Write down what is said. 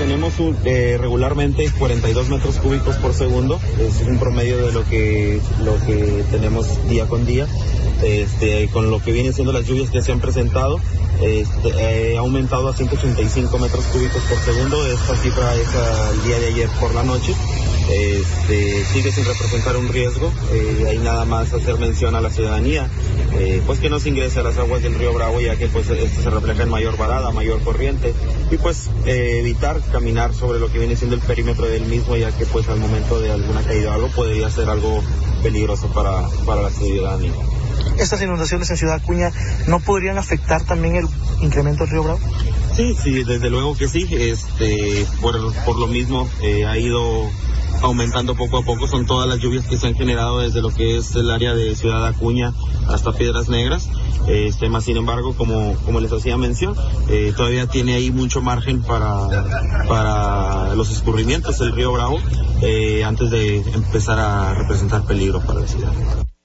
tenemos regularmente 42 metros cúbicos por segundo, es un promedio de lo que tenemos día con día. Con lo que vienen siendo las lluvias que se han presentado, ha aumentado a 185 metros cúbicos por segundo. Esta cifra es al día de ayer por la noche. Sigue sin representar un riesgo. Hay nada más hacer mención a la ciudadanía, pues que no se ingrese a las aguas del río Bravo, ya que pues esto se refleja en mayor varada, mayor corriente, y pues evitar caminar sobre lo que viene siendo el perímetro del mismo, ya que pues al momento de alguna caída o algo podría ser algo peligroso para la ciudadanía. ¿Estas inundaciones en Ciudad Acuña no podrían afectar también el incremento del río Bravo? Sí, desde luego que sí. Por lo mismo ha ido aumentando poco a poco. Son todas las lluvias que se han generado desde lo que es el área de Ciudad Acuña hasta Piedras Negras. Más sin embargo, como les hacía mención, todavía tiene ahí mucho margen para los escurrimientos del río Bravo antes de empezar a representar peligro para la ciudad.